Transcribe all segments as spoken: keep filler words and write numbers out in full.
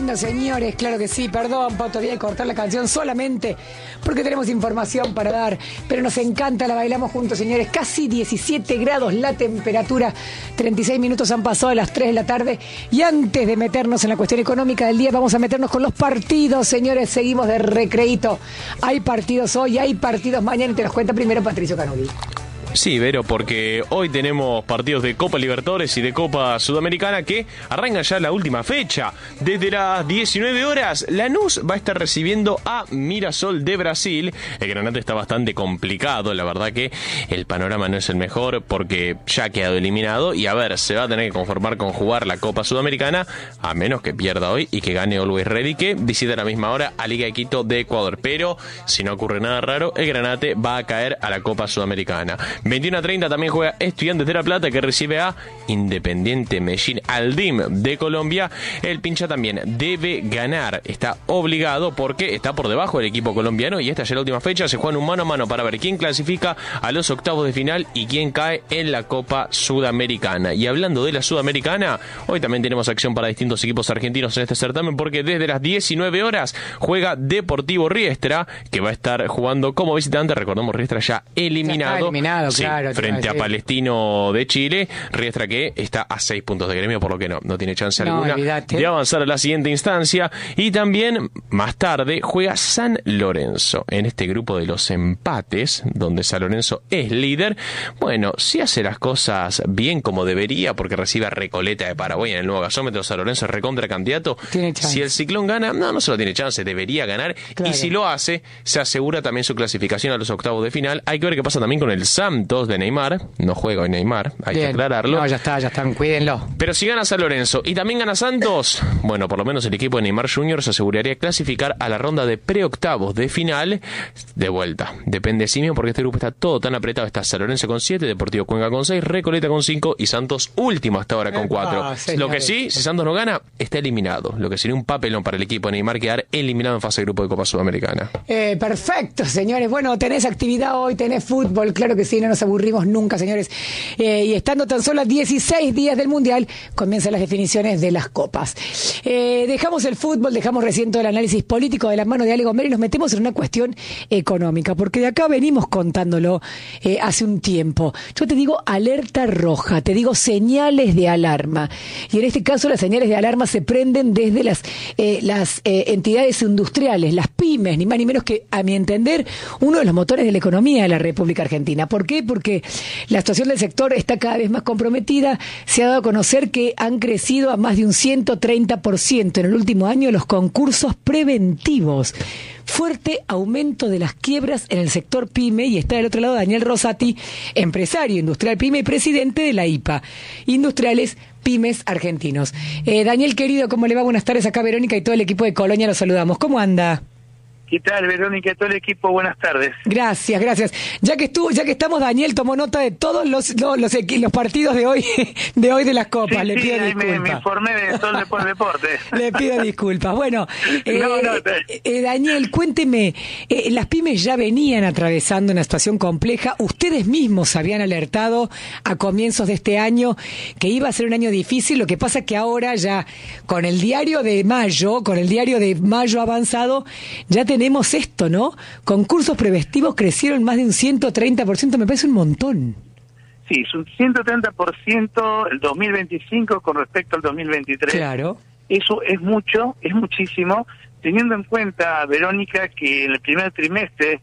lindo, señores, claro que sí. Perdón, Poto, voy a cortar la canción solamente porque tenemos información para dar, pero nos encanta, la bailamos juntos, señores. Casi diecisiete grados la temperatura, treinta y seis minutos han pasado de las tres de la tarde, y antes de meternos en la cuestión económica del día, vamos a meternos con los partidos, señores. Seguimos de recreíto. Hay partidos hoy, hay partidos mañana, y te los cuenta primero Patricio Canuli. Sí, Vero, porque hoy tenemos partidos de Copa Libertadores y de Copa Sudamericana que arrancan ya la última fecha. Desde las diecinueve horas, Lanús va a estar recibiendo a Mirassol de Brasil. El Granate está bastante complicado, la verdad que el panorama no es el mejor porque ya ha quedado eliminado y a ver, se va a tener que conformar con jugar la Copa Sudamericana, a menos que pierda hoy y que gane Always Ready, que visita a la misma hora a Liga de Quito de Ecuador. Pero si no ocurre nada raro, el Granate va a caer a la Copa Sudamericana. veintiuno a treinta también juega Estudiantes de La Plata, que recibe a Independiente Medellín al D I M de Colombia. El Pincha también debe ganar, está obligado porque está por debajo del equipo colombiano, y esta ya es la última fecha. Se juegan un mano a mano para ver quién clasifica a los octavos de final y quién cae en la Copa Sudamericana. Y hablando de la Sudamericana, hoy también tenemos acción para distintos equipos argentinos en este certamen, porque desde las diecinueve horas juega Deportivo Riestra, que va a estar jugando como visitante. Recordemos, Riestra ya eliminado. Ya está eliminado. Sí, claro, frente a Palestino de Chile. Riestra que está a seis puntos de Gremio, por lo que no, no tiene chance no, alguna olvidate. de avanzar a la siguiente instancia. Y también más tarde juega San Lorenzo en este grupo de los empates, donde San Lorenzo es líder. Bueno, si hace las cosas bien como debería, porque recibe a Recoleta de Paraguay en el nuevo gasómetro, San Lorenzo es recontra candidato. Si el Ciclón gana, no, no solo tiene chance, debería ganar. Claro. Y si lo hace, se asegura también su clasificación a los octavos de final. Hay que ver qué pasa también con el Santos de Neymar. No juega hoy Neymar, hay Bien. que aclararlo. No, ya está, ya están, cuídenlo. Pero si gana San Lorenzo y también gana Santos, bueno, por lo menos el equipo de Neymar junior se aseguraría clasificar a la ronda de preoctavos de final de vuelta. Depende de sí mismo, porque este grupo está todo tan apretado. Está San Lorenzo con siete, Deportivo Cuenca con seis, Recoleta con cinco y Santos último hasta ahora con cuatro. Ah, lo que sí, si Santos no gana, está eliminado. Lo que sería un papelón para el equipo de Neymar quedar eliminado en fase de grupo de Copa Sudamericana. Eh, perfecto, señores. Bueno, tenés actividad hoy, tenés fútbol, claro que sí, no nos aburrimos nunca, señores. Eh, y estando tan solo a dieciséis días del Mundial, comienzan las definiciones de las copas. Eh, dejamos el fútbol, dejamos recién todo el análisis político de la mano de Ale Gomero y nos metemos en una cuestión económica, porque de acá venimos contándolo eh, hace un tiempo. Yo te digo alerta roja, te digo señales de alarma. Y en este caso las señales de alarma se prenden desde las, eh, las eh, entidades industriales, las pymes, ni más ni menos que, a mi entender, uno de los motores de la economía de la República Argentina. ¿Por qué? Porque la situación del sector está cada vez más comprometida. Se ha dado a conocer que han crecido a más de un ciento treinta por ciento en el último año los concursos preventivos. Fuerte aumento de las quiebras en el sector pyme, y está del otro lado Daniel Rosati, empresario industrial pyme y presidente de la I P A, Industriales Pymes Argentinos. Eh, Daniel, querido, ¿cómo le va? Buenas tardes. Acá Verónica y todo el equipo de Colonia los saludamos. ¿Cómo anda? ¿Qué tal, Verónica y todo el equipo? Buenas tardes. Gracias, gracias. Ya que estuvo, ya que estamos, Daniel tomó nota de todos los los, los, los partidos de hoy de hoy de las copas. Sí, Le pido sí, disculpas. Me, me informé de todo el deporte. Le pido disculpas. Bueno, eh, no, no, te... eh, Daniel, cuénteme, eh, las pymes ya venían atravesando una situación compleja. Ustedes mismos habían alertado a comienzos de este año que iba a ser un año difícil. Lo que pasa es que ahora ya con el diario de mayo, con el diario de mayo avanzado, ya te tenemos esto, ¿no? Concursos preventivos crecieron más de un ciento treinta por ciento, me parece un montón. Sí, es un ciento treinta por ciento el dos mil veinticinco con respecto al dos mil veintitrés. Claro. Eso es mucho, es muchísimo, teniendo en cuenta, Verónica, que en el primer trimestre,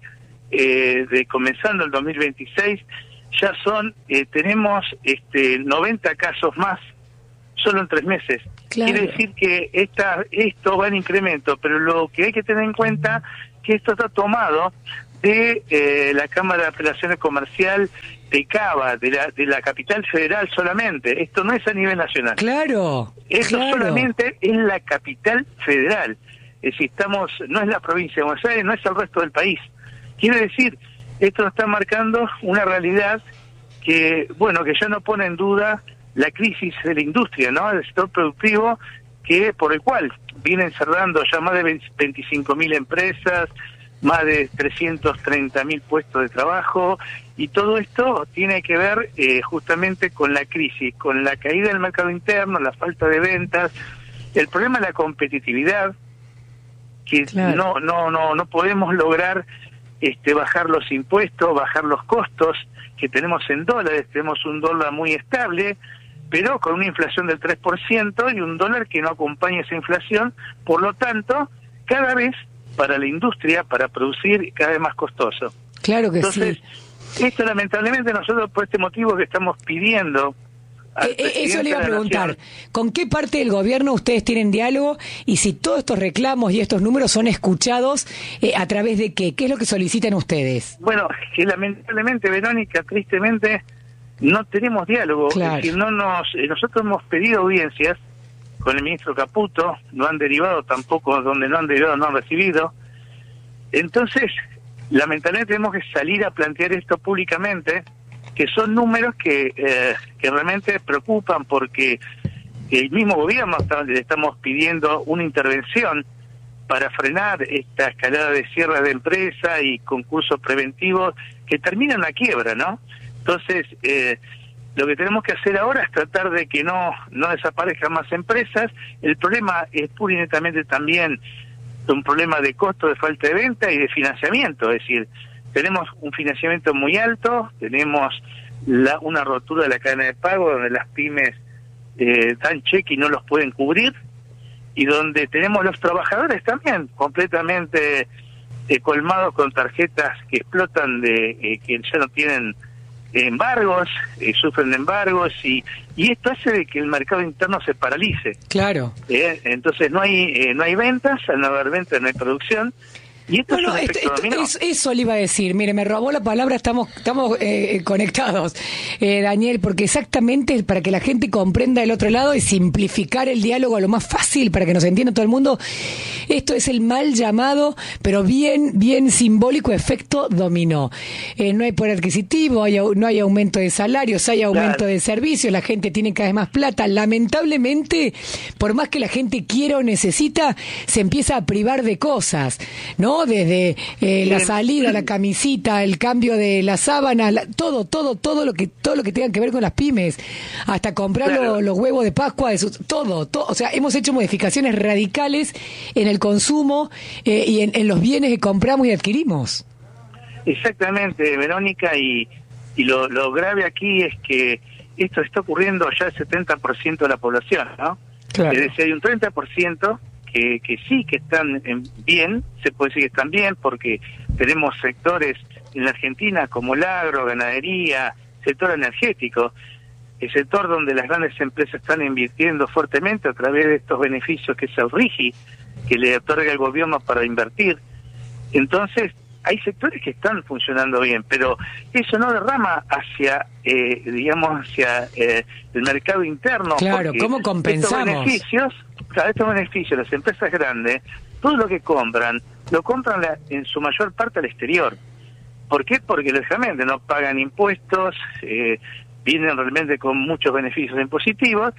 eh, de comenzando el dos mil veintiséis, ya son, eh, tenemos este noventa casos más, solo en tres meses. Claro. Quiere decir que esta, esto va en incremento, pero lo que hay que tener en cuenta que esto está tomado de eh, la Cámara de Apelaciones Comercial de Cava, de la, de la capital federal solamente. Esto no es a nivel nacional. Claro. Esto claro. solamente es la capital federal. Es decir, estamos, no es la provincia de Buenos Aires, no es el resto del país. Quiere decir, esto está marcando una realidad que, bueno, que ya no pone en duda la crisis de la industria, ¿no? El sector productivo, que por el cual vienen cerrando ya más de veinticinco mil empresas, más de trescientos treinta mil puestos de trabajo, y todo esto tiene que ver eh, justamente con la crisis, con la caída del mercado interno, la falta de ventas, El problema es la competitividad, que claro. no no no no podemos lograr este bajar los impuestos, bajar los costos que tenemos en dólares. Tenemos un dólar muy estable, pero con una inflación del tres por ciento y un dólar que no acompaña esa inflación. Por lo tanto, cada vez para la industria, para producir, cada vez más costoso. Claro que Entonces, sí. Esto lamentablemente nosotros por este motivo que estamos pidiendo... Eh, eso le iba a preguntar, ¿con qué parte del gobierno ustedes tienen diálogo y si todos estos reclamos y estos números son escuchados, eh, a través de qué? ¿Qué es lo que solicitan ustedes? Bueno, que lamentablemente, Verónica, tristemente, no tenemos diálogo. Claro. Es decir, no nos, eh, nosotros hemos pedido audiencias con el ministro Caputo, no han derivado tampoco, donde no han derivado no han recibido. Entonces, lamentablemente tenemos que salir a plantear esto públicamente, que son números que eh, que realmente preocupan, porque el mismo gobierno está, le estamos pidiendo una intervención para frenar esta escalada de cierre de empresas y concursos preventivos que terminan la quiebra, ¿no? Entonces, eh, lo que tenemos que hacer ahora es tratar de que no no desaparezcan más empresas. El problema es pura y netamente también un problema de costo, de falta de venta y de financiamiento, es decir, tenemos un financiamiento muy alto, tenemos la, una rotura de la cadena de pago donde las pymes eh, dan cheque y no los pueden cubrir, y donde tenemos los trabajadores también completamente eh, colmados con tarjetas que explotan, de eh, que ya no tienen embargos, eh, sufren de embargos, y, y esto hace de que el mercado interno se paralice. Claro. Eh, entonces no hay eh, no hay ventas, al no haber ventas no hay producción. Y esto no, no, es esto, esto, eso, eso le iba a decir. Mire, me robó la palabra, estamos estamos eh, conectados, eh, Daniel, porque exactamente para que la gente comprenda el otro lado y simplificar el diálogo a lo más fácil para que nos entienda todo el mundo, esto es el mal llamado, pero bien bien simbólico, efecto dominó. Eh, no hay poder adquisitivo, hay, no hay aumento de salarios, hay aumento claro. de servicios, la gente tiene cada vez más plata. Lamentablemente, por más que la gente quiera o necesita, se empieza a privar de cosas, ¿no? Desde eh, la salida, la camisita, el cambio de la sábana, la, todo, todo, todo lo que todo lo que tenga que ver con las pymes, hasta comprar claro. lo, los huevos de Pascua, de sus, todo, todo, o sea, hemos hecho modificaciones radicales en el consumo eh, y en, en los bienes que compramos y adquirimos. Exactamente, Verónica, y, y lo, lo grave aquí es que esto está ocurriendo ya el setenta por ciento de la población, ¿no? Claro. Es decir, hay un treinta por ciento Que, que sí, que están en bien, se puede decir que están bien, porque tenemos sectores en la Argentina como el agro, ganadería, sector energético, el sector donde las grandes empresas están invirtiendo fuertemente a través de estos beneficios que es el RIGI, que le otorga el gobierno para invertir. Entonces, hay sectores que están funcionando bien, pero eso no derrama hacia, eh, digamos, hacia eh, el mercado interno. Claro, ¿cómo compensamos? Estos beneficios, claro, estos beneficios, las empresas grandes, todo lo que compran, lo compran la, en su mayor parte al exterior. ¿Por qué? Porque lógicamente no pagan impuestos, eh, vienen realmente con muchos beneficios impositivos,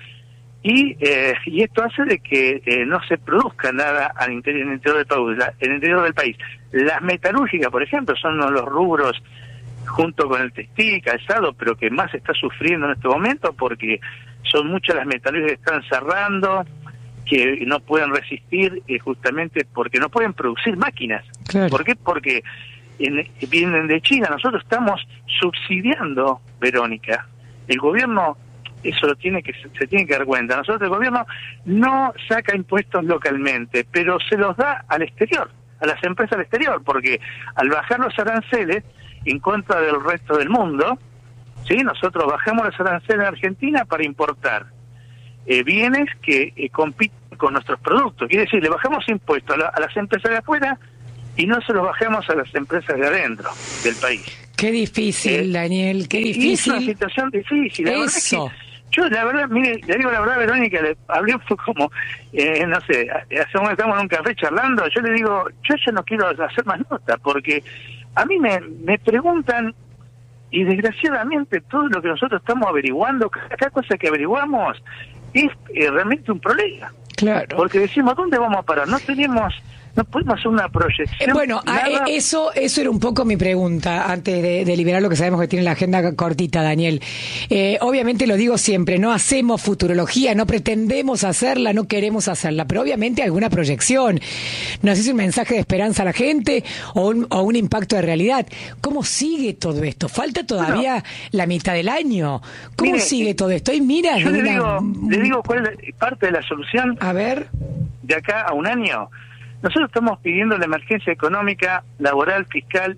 y eh, y esto hace de que eh, no se produzca nada al interior, en el interior del país. La, en el interior del país. Las metalúrgicas, por ejemplo, son uno de los rubros, junto con el textil, calzado, pero que más está sufriendo en este momento, porque son muchas las metalúrgicas que están cerrando, que no pueden resistir, eh, justamente porque no pueden producir máquinas. Claro. ¿Por qué? Porque en, vienen de China. Nosotros estamos subsidiando, Verónica. El gobierno eso lo tiene que se tiene que dar cuenta. Nosotros, el gobierno no saca impuestos localmente, pero se los da al exterior, a las empresas al exterior, porque al bajar los aranceles en contra del resto del mundo, sí, nosotros bajamos los aranceles en Argentina para importar eh, bienes que eh, compiten con nuestros productos. Quiere decir, le bajamos impuestos a, la, a las empresas de afuera y no se los bajamos a las empresas de adentro del país. Qué difícil, eh, Daniel, qué difícil. Es una situación difícil. La Eso. Verdad es que yo, la verdad, mire, le digo la verdad, Verónica, le hablé fue como, eh, no sé, hace un momento estamos en un café charlando, yo le digo, yo ya no quiero hacer más nota, porque a mí me, me preguntan, y desgraciadamente todo lo que nosotros estamos averiguando, cada cosa que averiguamos, es eh, realmente un problema. Claro. Porque decimos, ¿dónde vamos a parar? No tenemos no podemos hacer una proyección. Eh, bueno, nada... eso eso era un poco mi pregunta antes de, de liberar lo que sabemos que tiene la agenda cortita, Daniel. Eh, obviamente lo digo siempre, no hacemos futurología, no pretendemos hacerla, no queremos hacerla, pero obviamente alguna proyección. ¿Nos es un mensaje de esperanza a la gente o un, o un impacto de realidad? ¿Cómo sigue todo esto? Falta todavía bueno, la mitad del año. ¿Cómo mire, sigue todo esto? ¿Hay miras yo de le, una... digo, le digo cuál es parte de la solución. A ver. De acá a un año. Nosotros estamos pidiendo la emergencia económica, laboral, fiscal,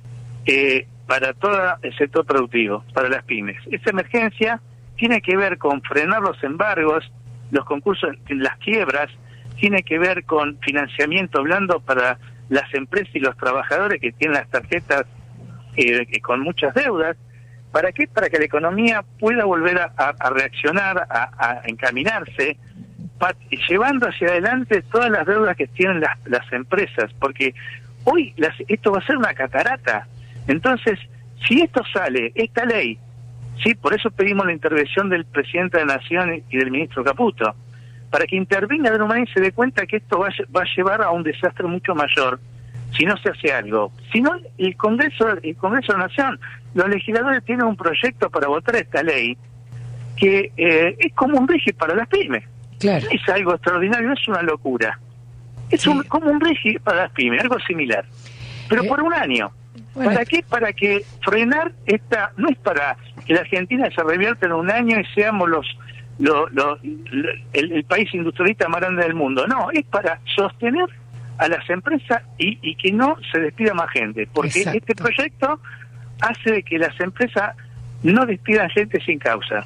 eh, para todo el sector productivo, para las pymes. Esa emergencia tiene que ver con frenar los embargos, los concursos, las quiebras, tiene que ver con financiamiento blando para las empresas y los trabajadores que tienen las tarjetas eh, con muchas deudas. ¿Para qué? Para que la economía pueda volver a, a, a reaccionar, a, a encaminarse, llevando hacia adelante todas las deudas que tienen las, las empresas, porque hoy las, esto va a ser una catarata. Entonces, si esto sale, esta ley, sí, por eso pedimos la intervención del presidente de la Nación y del ministro Caputo, para que intervenga de una manera y se dé cuenta que esto va, va a llevar a un desastre mucho mayor si no se hace algo. Si no, el Congreso, el Congreso de la Nación, los legisladores tienen un proyecto para votar esta ley que eh, es como un régimen para las pymes. Claro. Es algo extraordinario, es una locura. Es sí. un, como un régimen para las pymes, algo similar. Pero eh, por un año. Bueno. ¿Para qué? Para que frenar esta... No es para que la Argentina se revierta en un año y seamos los, los, los, los el, el país industrialista más grande del mundo. No, es para sostener a las empresas y, y que no se despida más gente. Porque Exacto. este proyecto hace que las empresas no despidan gente sin causa.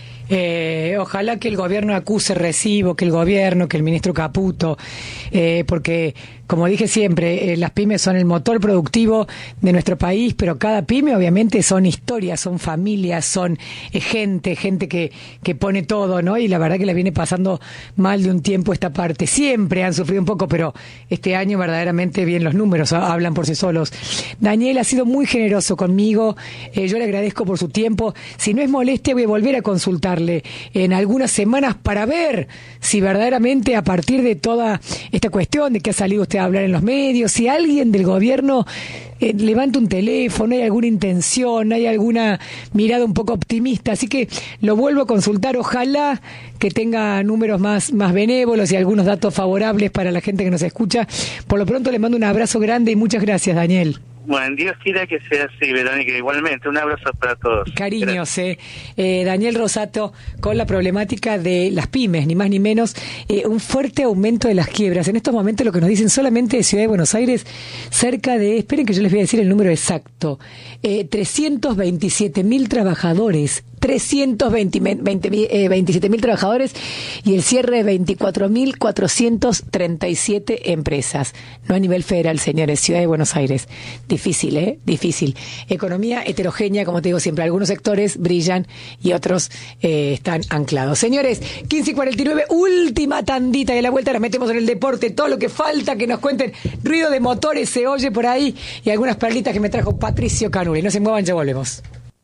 Eh, ojalá que el gobierno acuse recibo, que el gobierno, que el ministro Caputo, eh, porque, como dije siempre, eh, las pymes son el motor productivo de nuestro país, pero cada pyme obviamente son historias, son familias, son eh, gente, gente que, que pone todo, ¿no? Y la verdad que la viene pasando mal de un tiempo esta parte. Siempre han sufrido un poco, pero este año verdaderamente bien los números hablan por sí solos. Daniel ha sido muy generoso conmigo, eh, yo le agradezco por su tiempo. Si no es molestia, voy a volver a consultar en algunas semanas para ver si verdaderamente a partir de toda esta cuestión de que ha salido usted a hablar en los medios, si alguien del gobierno eh, levanta un teléfono, hay alguna intención, hay alguna mirada un poco optimista, así que lo vuelvo a consultar, ojalá que tenga números más, más benévolos y algunos datos favorables para la gente que nos escucha. Por lo pronto le mando un abrazo grande y muchas gracias, Daniel. Bueno, Dios quiera que sea así, Verónica. Igualmente, un abrazo para todos. Cariños, eh. Eh, Daniel Rosato, con la problemática de las pymes, ni más ni menos, eh, un fuerte aumento de las quiebras. En estos momentos lo que nos dicen solamente de Ciudad de Buenos Aires, cerca de, esperen que yo les voy a decir el número exacto, eh, trescientos veintisiete mil trabajadores, trescientos veintisiete mil trabajadores y el cierre de veinticuatro mil cuatrocientas treinta y siete empresas. No a nivel federal, señores, Ciudad de Buenos Aires. Difícil, ¿eh? Difícil. Economía heterogénea, como te digo siempre. Algunos sectores brillan y otros eh, están anclados. Señores, quince y cuarenta y nueve, última tandita y a la vuelta nos metemos en el deporte. Todo lo que falta que nos cuenten. Ruido de motores se oye por ahí y algunas perlitas que me trajo Patricio Canuli. No se muevan, ya volvemos.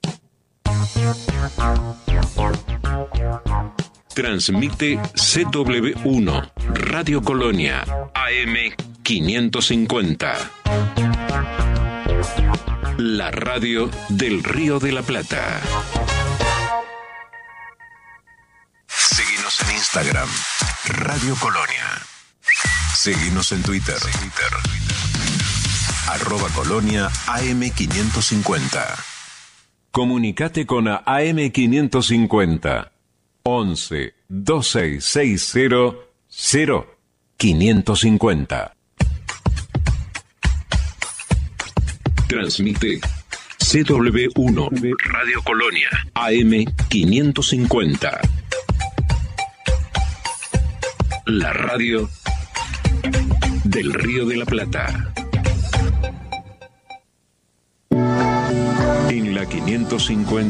Transmite C W uno, Radio Colonia, A M quinientos cincuenta. La radio del Río de la Plata. Seguinos en Instagram, Radio Colonia. Seguinos en Twitter, Twitter. Arroba Colonia A M quinientos cincuenta. Comunicate con A M quinientos cincuenta. once, dos seis seis cero, cero, quinientos cincuenta. Transmite C W uno, Radio Colonia, A M quinientos cincuenta. La radio del Río de la Plata. En la quinientos cincuenta.